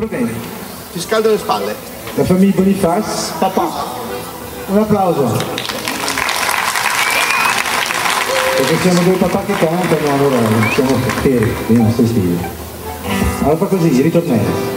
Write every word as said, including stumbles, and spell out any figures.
Va bene. Ti scaldo le spalle. La famiglia Bonifaz, papà. Un applauso. Perché siamo due papà che cantano, allora siamo per i nostri stili. Allora fa così, ritornello.